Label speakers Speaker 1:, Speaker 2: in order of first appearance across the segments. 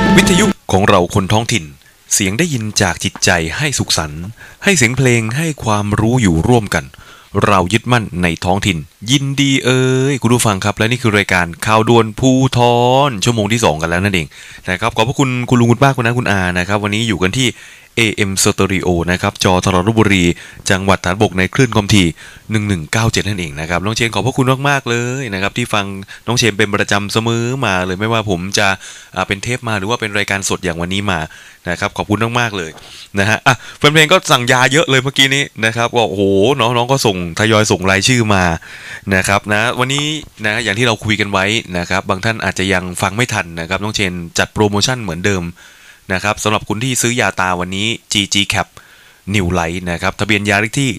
Speaker 1: วิทยุของเราคนท้องถิ่นเสียงได้ยินจากจิตใจให้สุขสันต์ให้เสียงเพลงให้ความรู้อยู่ร่วมกันเรายึดมั่นในท้องถิ่นยินดีคุณผู้ฟังครับและนี่คือรายการข่าวด่วนภูธรชั่วโมงที่2กันแล้วนั่นเองนะครับขอบพระคุณคุณลุงคุณป้าคุณน้าคุณอานะครับวันนี้อยู่กันที่ AM Stereo นะครับจอทรลบุรีจังหวัดฐานบกในคลื่นความถี่1197นั่นเองนะครับน้องเชนขอบพระคุณมากๆเลยนะครับที่ฟังน้องเชนเป็นประจำเสมอมาเลยไม่ว่าผมจะเป็นเทปมาหรือว่าเป็นรายการสดอย่างวันนี้มานะครับขอบคุณมากๆเลยนะฮะแฟนเพลงก็สั่งยาเยอะเลยเมื่อกี้นี้นะครับก็โอ้โหน้องๆก็ส่งทยอยส่งรายชื่อมานะครับนะวันนี้นะอย่างที่เราคุยกันไว้นะครับบางท่านอาจจะยังฟังไม่ทันนะครับน้องเชนจัดโปรโมชั่นเหมือนเดิมนะครับสำหรับคุณที่ซื้อยาตาวันนี้ GG Cap New Light นะครับทะเบียนยาเลขที่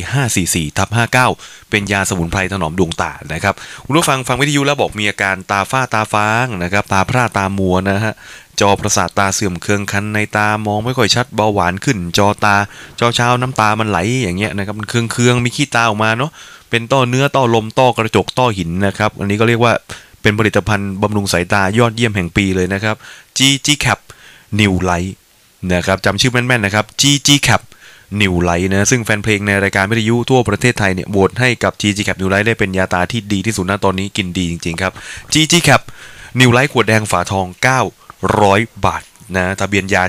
Speaker 1: G544/59 เป็นยาสมุนไพรถนอมดวงตานะครับคุณผู้ฟังวิทยุแล้วบอกมีอาการตาฝ้าตาฟางนะครับตาพร่าตามัวนะฮะจอประสาทตาเสื่อมเคืองคันในตามองไม่ค่อยชัดเบาหวานขึ้นจอเช้าน้ำตามันไหลอย่างเงี้ยนะครับมันเคืองมีขี้ตาออกมาเนาะเป็นต้อเนื้อต้อลมต้อกระจกต้อหินนะครับอันนี้ก็เรียกว่าเป็นผลิตภัณฑ์บำรุงสายตายอดเยี่ยมแห่งปีเลยนะครับ GG Cap New Light นะครับจำชื่อแม่นๆนะครับ GG Cap New Light นะซึ่งแฟนเพลงในรายการวิทยุทั่วประเทศไทยเนี่ยโหวตให้กับ GG Cap New Light ได้เป็นยาตาที่ดีที่สุดณตอนนี้กินดีจริงๆครับ GG Cap New Light ขวดแดงฝาทอง900 บาทนะทะเบียนยา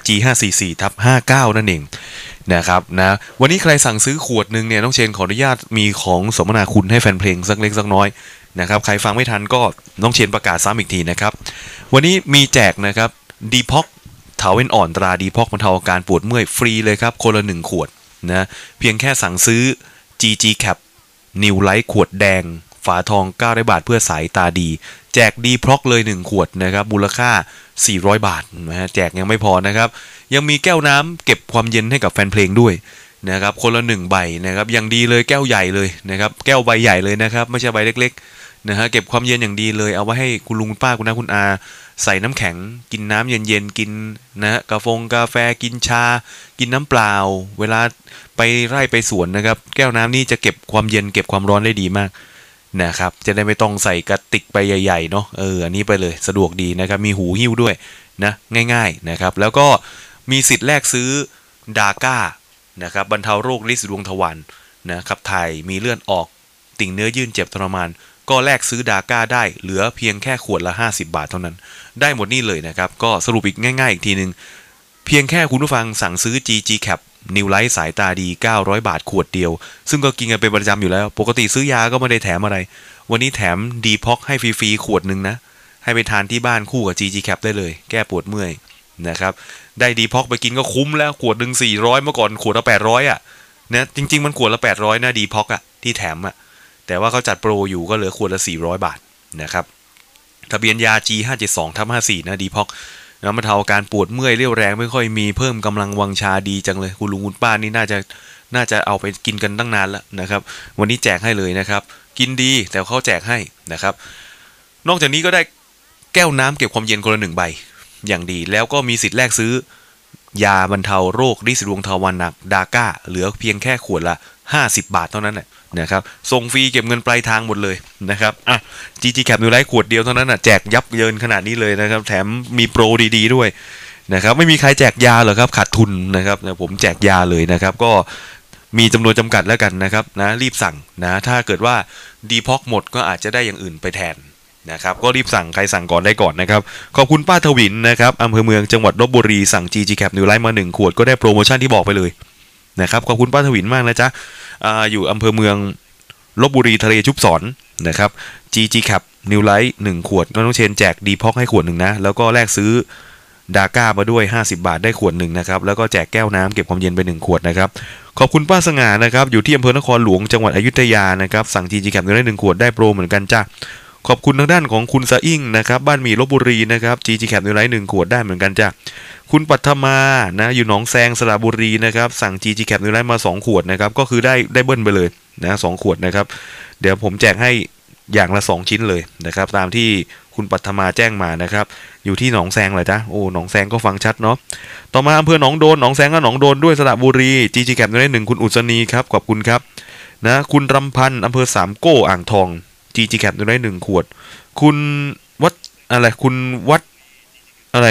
Speaker 1: G544/59 นั่นเองนะครับนะวันนี้ใครสั่งซื้อขวดนึงเนี่ยน้องเชนขออนุญาตมีของสมนาคุณให้แฟนเพลงสักเล็กสักน้อยนะครับใครฟังไม่ทันก็น้องเชนประกาศซ้ำอีกทีนะครับวันนี้มีแจกนะครับดีพ็อกเถาเว้นอ่อนตราดีพ็อกบรรเทาอาการปวดเมื่อยฟรีเลยครับคนละ1ขวดนะเพียงแค่สั่งซื้อ GG Cap New Light ขวดแดงฝาทอง900 บาทเพื่อสายตาดีแจกดีพ็อกเลย1ขวดนะครับมูลค่า400 บาทนะฮะแจกยังไม่พอนะครับยังมีแก้วน้ำเก็บความเย็นให้กับแฟนเพลงด้วยนะครับคนละ1ใบนะครับอย่างดีเลยแก้วใหญ่เลยนะครับแก้วใบใหญ่เลยนะครับไม่ใช่ใบเล็กๆนะฮะเก็บความเย็นอย่างดีเลยเอาไว้ให้คุณลุงคุณป้าคุณน้าคุณอาใส่น้ำแข็งกินน้ำเย็นๆกินนะฮะกาแฟกินชากินน้ำเปล่าเวลาไปไร่ไปสวนนะครับแก้วน้ำนี่จะเก็บความเย็นเก็บความร้อนได้ดีมากนะครับจะได้ไม่ต้องใส่กระติกไปใหญ่ๆเนาะอันนี้ไปเลยสะดวกดีนะครับมีหูหิ้วด้วยนะง่ายๆนะครับแล้วก็มีสิทธิ์แลกซื้อดาก้านะครับบรรเทาโรคลินดวงทวารนะครับถ่ายมีเลือดออกติ่งเนื้อยื่นเจ็บทรมานก็แลกซื้อดาก้าได้เหลือเพียงแค่ขวดละ50 บาทเท่านั้นได้หมดนี่เลยนะครับก็สรุปอีกง่ายๆอีกทีนึงเพียงแค่คุณผู้ฟังสั่งซื้อ GG Cap New Light สายตาดี900 บาทขวดเดียวซึ่งก็กินกันเป็นประจำอยู่แล้วปกติซื้อยาก็ไม่ได้แถมอะไรวันนี้แถมดีพ็อกให้ฟรีๆขวดนึงนะให้ไปทานที่บ้านคู่กับ GG Cap ได้เลยแก้ปวดเมื่อยนะครับได้ดีพ็อกไปกินก็คุ้มแล้วขวดนึง400เมื่อก่อนขวดละ800นะจริงๆมันขวดละ800นะดีพ็อกที่แถมแต่ว่าเขาจัดโปรอยู่ก็เหลือขวดละ400 บาทนะครับทะเบียนยา G572/54 นะดีพ็อกแล้วบรรเทาอาการปวดเมื่อยเรี่ยวแรงไม่ค่อยมีเพิ่มกำลังวังชาดีจังเลยคุณลุงคุณป้านี่น่าจะเอาไปกินกันตั้งนานแล้วนะครับวันนี้แจกให้เลยนะครับกินดีแต่เขาแจกให้นะครับนอกจากนี้ก็ได้แก้วน้ำเก็บความเย็นคนละ1ใบอย่างดีแล้วก็มีสิทธิ์แลกซื้อยาบรรเทาโรคฤทธิ์ดวงทวารหนักดาก้าเหลือเพียงแค่ขวดละ50 บาทเท่านั้นแหละนะครับส่งฟรีเก็บเงินปลายทางหมดเลยนะครับGG Cap New Light ขวดเดียวเท่านั้นแจกยับเยินขนาดนี้เลยนะครับแถมมีโปรดีๆด้วยนะครับไม่มีใครแจกยาหรอกครับขาดทุนนะครับผมแจกยาเลยนะครับก็มีจำนวนจำกัดแล้วกันนะครับนะรีบสั่งนะถ้าเกิดว่าดีพ็อกหมดก็อาจจะได้อย่างอื่นไปแทนนะครับก็รีบสั่งใครสั่งก่อนได้ก่อนนะครับขอบคุณป้าทวินนะครับอำเภอเมืองจังหวัดลพบุรีสั่ง GG Cap New Light มา1ขวดก็ได้โปรโมชั่นที่บอกไปเลยนะครับขอบคุณป้าทวินมากนะจ๊ะอยู่อำเภอเมืองลพบุรีทะเลชุบศรนะครับ GG Cap New Light 1ขวดก็ต้องเชนแจกดีพ็อกให้ขวดหนึ่งนะแล้วก็แลกซื้อดาก้ามาด้วย50 บาทได้ขวดหนึ่งนะครับแล้วก็แจกแก้วน้ำเก็บความเย็นไป1ขวดนะครับขอบคุณป้าสง่านะครับอยู่ที่อำเภอนครหลวงจังหวัดอยุธยานะครับสั่ง GG Cap New Light 1ขวดได้โปรเหมือนกันจ้าขอบคุณทางด้านของคุณสะอิ่งนะครับบ้านหมี่ลพบุรีนะครับ GG Cap New Light 1ขวดได้เหมือนกันจ้าคุณปัทมานะอยู่หนองแซงสระบุรีนะครับสั่ง GG Cap New Light มา2ขวดนะครับก็คือได้เบิ้ลไปเลยนะ2ขวดนะครับเดี๋ยวผมแจกให้อย่างละ2ชิ้นเลยนะครับตามที่คุณปัทมาแจ้งมานะครับอยู่ที่หนองแซงเลยจ้ะโอ้หนองแซงก็ฟังชัดเนาะต่อมาอำเภอหนองโดนหนองแซงก็หนองโดนด้วยสระบุรี GG Cap New Light 1คุณอุศนีครับขอบคุณครับนะคุณรำพันธ์อำเภอสามโก้อ่างทอง GG Cap New Light 1ขวดคุณวัดอะไรคุณวัดอะไรเนี่ย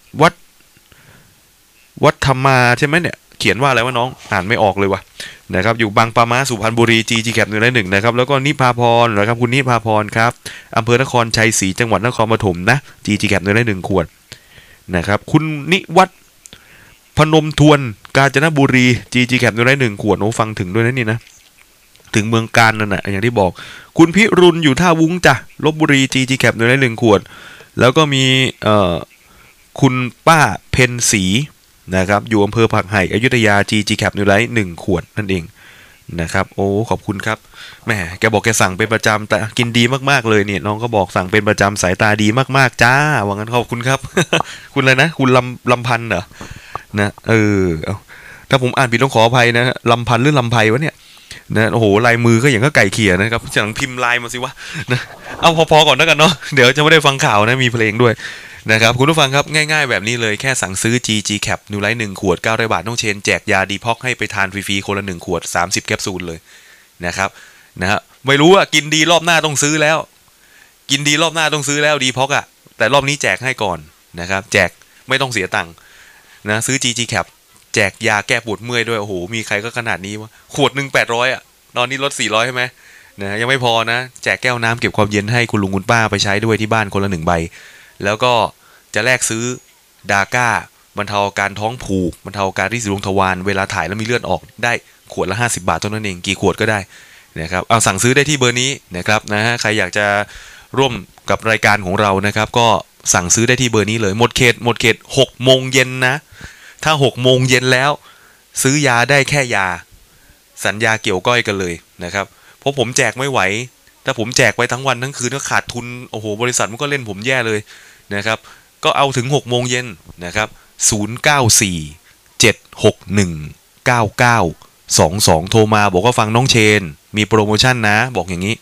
Speaker 1: วัดวัดธรรมาใช่ไหมเนี่ยเขียนว่าอะไรวะน้องอ่านไม่ออกเลยวะนะครับอยู่บางปะมาสุพรรณบุรี GG Cap 101นะครับแล้วก็นิพาพรนะครับคุณนิพาพรครับอำเภอนครชัยศรีจังหวัดนครปฐมนะ GG Cap 101ขวดนะครับคุณนิวัฒน์พนมทวนกาญจนบุรี GG Cap 101ขวดโอ้ฟังถึงด้วยนะนี่นะถึงเมืองกาญนั่นแหะอย่างที่บอกคุณพิรุณอยู่ท่าวุ้งจ้ะลพบุรี GG Cap 101ขวดแล้วก็มีคุณป้าเพนศรีนะครับอยู่อำเภอผักไห่อยุธยา GG Cap 101ขวดนั่นเองนะครับโอ้ขอบคุณครับแหมแกบอกแกสั่งเป็นประจำแต่กินดีมากๆเลยเนี่ยน้องก็บอกสั่งเป็นประจำสายตาดีมากๆจ้าว่างั้นขอบคุณครับ คุณอะไรนะคุณลำพันธ์เหรอนะถ้าผมอ่านผิดต้องขออภัยนะลำพันธ์หรือลำไพวะเนี่ยนะโอ้โหลายมือก็อย่างก็ไก่เขี่ยนะครับจะหลังพิมพ์ลายมาสิวะนะเอาพอๆก่อนแล้วกันเนาะเดี๋ยวจะไม่ได้ฟังข่าวนะมีเพลงด้วยนะครับคุณผู้ฟังครับง่ายๆแบบนี้เลยแค่สั่งซื้อ GG Cap New Life 1ขวด900 บาทน้องเชนแจกยาดีพ็อกให้ไปทานฟรีๆคนละ1ขวด30แคปซูลเลยนะครับนะฮะไม่รู้อ่ะกินดีรอบหน้าต้องซื้อแล้วกินดีรอบหน้าต้องซื้อแล้วดีพ็อกอ่ะแต่รอบนี้แจกให้ก่อนนะครับแจกไม่ต้องเสียตังค์นะซื้อ GG Cap แจกยาแก้ปวดเมื่อยด้วยโอ้โหมีใครก็ขนาดนี้วะขวดหนึ่ง800อ่ะตอนนี้ลด400ใช่ไหมนะยังไม่พอนะแจกแก้วน้ำเก็บความเย็นให้คุณลุงคุณป้าไปใช้ด้วยที่บ้านคนละ1ใบแล้วก็จะแลกซื้อดาก้าบรรเทาอาการท้องผูกบรรเทาอาการที่สีดวงทวารเวลาถ่ายแล้วมีเลือดออกได้ขวดละ50 บาทเท่านั้นเองกี่ขวดก็ได้นะครับเอาสั่งซื้อได้ที่เบอร์นี้นะครับนะฮะใครอยากจะร่วมกับรายการของเรานะครับก็สั่งซื้อได้ที่เบอร์นี้เลยหมดเขต6 โมงเย็นนะถ้า6 โมงเย็นแล้วซื้อยาได้แค่ยาสัญญาเกี่ยวก้อยกันเลยนะครับเพราะผมแจกไม่ไหวถ้าผมแจกไปทั้งวันทั้งคืนก็ขาดทุนโอ้โหบริษัทมันก็เล่นผมแย่เลยนะครับก็เอาถึง6 โมงเย็นนะครับ0947619922โทรมาบอกว่าฟังน้องเชนมีโปรโมชั่นนะบอกอย่างนี้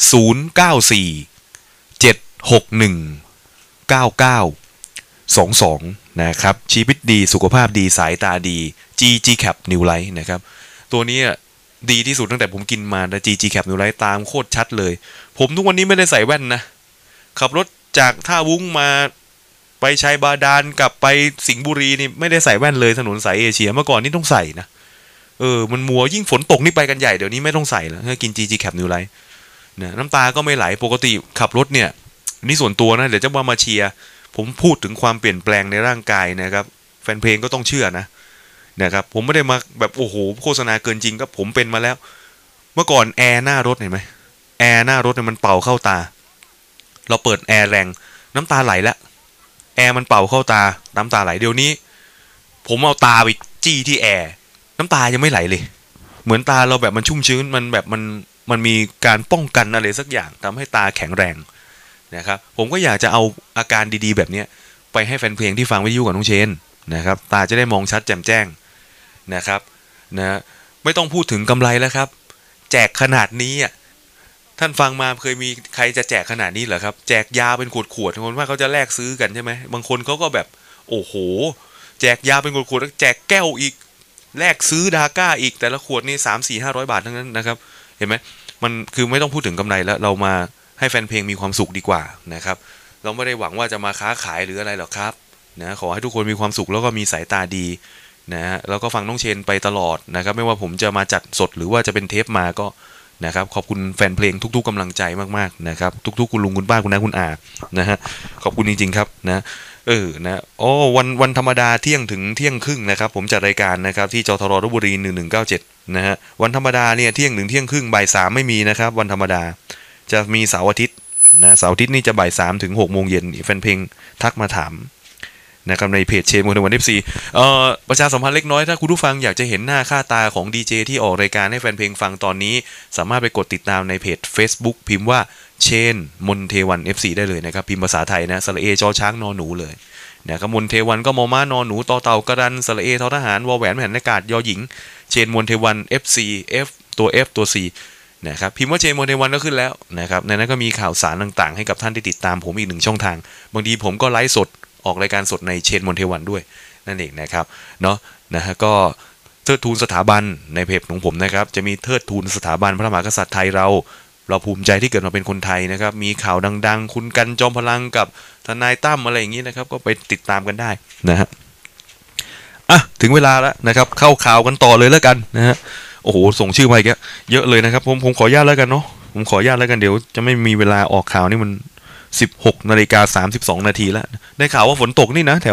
Speaker 1: 0947619922นะครับชีวิตดีสุขภาพดีสายตาดี GG Cap New Life นะครับตัวนี้ดีที่สุดตั้งแต่ผมกินมานะ GG Cap New Life ตามโคตรชัดเลยผมทุกวันนี้ไม่ได้ใส่แว่นนะขับรถจากท่าวุ้งมาไปชัยบาดาลกลับไปสิงห์บุรีนี่ไม่ได้ใส่แว่นเลยถนนสายเอเชียเมื่อก่อนนี่ต้องใส่นะมันมัวยิ่งฝนตกนี่ไปกันใหญ่เดี๋ยวนี้ไม่ต้องใส่แล้วถ้ากิน GG Cap New Life นะน้ำตาก็ไม่ไหลปกติขับรถเนี่ยนี่ส่วนตัวนะเดี๋ยวจะมาเชียร์ผมพูดถึงความเปลี่ยนแปลงในร่างกายนะครับแฟนเพลงก็ต้องเชื่อนะครับผมไม่ได้มาแบบโอ้โหโฆษณาเกินจริงก็ผมเป็นมาแล้วเมื่อก่อนแอร์หน้ารถเห็นไหมแอร์หน้ารถเนี่ยมันเป่าเข้าตาเราเปิดแอร์แรงน้ำตาไหลแล้วแอร์มันเป่าเข้าตาน้ำตาไหลเดี๋ยวนี้ผมเอาตาไปจี้ที่แอร์น้ำตายังไม่ไหลเลยเหมือนตาเราแบบมันชุ่มชื้นมันแบบมันมีการป้องกันอะไรสักอย่างทำให้ตาแข็งแรงนะครับผมก็อยากจะเอาอาการดีๆแบบนี้ไปให้แฟนเพลงที่ฟังวิทยุกับน้องเชนนะครับตาจะได้มองชัดแจ่มแจ้งนะครับนะไม่ต้องพูดถึงกำไรแล้วครับแจกขนาดนี้อ่ะท่านฟังมาเคยมีใครจะแจกขนาดนี้เหรอครับแจกยาเป็นขวดๆคนว่าเขาจะแลกซื้อกันใช่ไหมบางคนเขาก็แบบโอ้โหแจกยาเป็นขวดๆแล้วแจกแก้วอีกแลกซื้อดาก้าอีกแต่ละขวดนี่300-500 บาททั้งนั้นนะครับเห็นไหมมันคือไม่ต้องพูดถึงกำไรแล้วเรามาให้แฟนเพลงมีความสุขดีกว่านะครับเราไม่ได้หวังว่าจะมาค้าขายหรืออะไรหรอกครับนะขอให้ทุกคนมีความสุขแล้วก็มีสายตาดีนะแล้วก็ฟังน้องเชนไปตลอดนะครับไม่ว่าผมจะมาจัดสดหรือว่าจะเป็นเทปมาก็นะครับขอบคุณแฟนเพลงทุกๆกำลังใจมากๆนะครับทุกๆคุณลุงคุณป้าคุณน้าคุณอานะฮะขอบคุณจริงๆครับนะนะวันธรรมดาเที่ยงถึงเที่ยงครึ่งนะครับผมจัดรายการนะครับที่จทรลพบุรี1197นะฮะวันธรรมดาเนี่ยเที่ยงถึงเที่ยงครึ่งบ่าย3ไม่มีนะครับวันธรรมดาจะมีเสาร์อาทิตย์นะเสาร์อาทิตย์นี่จะบ่าย3ถึง6 โมงเย็นแฟนเพลงทักมาถามนะครับในเพจเชนมวยไทยวัน FC ประชาสัมพันธ์เล็กน้อยถ้าคุณผู้ฟังอยากจะเห็นหน้าค่าตาของดีเจที่ออกรายการให้แฟนเพลงฟังตอนนี้สามารถไปกดติดตามในเพจ Facebook พิมพ์ว่าเชนมนเทวัน FC ได้เลยนะครับพิมพ์ภาษาไทยนะสระเอจอช้างนอหนูเลยนะครับมนเทวันก็มอม้านอหนูต่อเต่ากระดันสระเอทอทหารวอแหวนแผ่นอากาศยอหญิงเชนมนเทวัน FC F ตัว F ตัว C นะครับพิมพ์ว่าเชนมนเทวันก็ขึ้นแล้วนะครับในนั้นก็มีข่าวสารต่างๆให้กับท่านที่ติดตามผมอีก1ช่องทางบางทีผมก็ไลฟ์สดออกรายการสดในเชนมนเทวันด้วยนั่นเองนะครับเนาะนะฮะก็เทิดทูนสถาบันในเพจของผมนะครับจะมีเทิดทูนสถาบันพระมหากษัตริย์ไทยเราเราภูมิใจที่เกิดมาเป็นคนไทยนะครับมีข่าวดังๆคุณกันจอมพลังกับทนายตั้มอะไรอย่างนี้นะครับก็ไปติดตามกันได้นะฮะอ่ะถึงเวลาแล้วนะครับเข้าข่าวกันต่อเลยแล้วกันนะฮะโอ้โหส่งชื่อมาอีกเยอะเลยนะครับผมขออนุญาตแล้วกันเนาะผมขออนุญาตแล้วกันเดี๋ยวจะไม่มีเวลาออกข่าวนี่มัน16:32 นาทีแล้วได้ข่าวว่าฝนตกนี่นะแถว